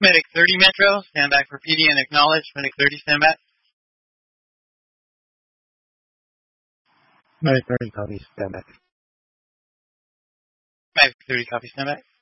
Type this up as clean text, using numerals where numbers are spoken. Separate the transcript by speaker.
Speaker 1: Medic 30 Metro, stand back for PD and acknowledge. Medic 30, stand back.
Speaker 2: Medic 30, copy, stand back.
Speaker 1: Medic 30, copy, stand back.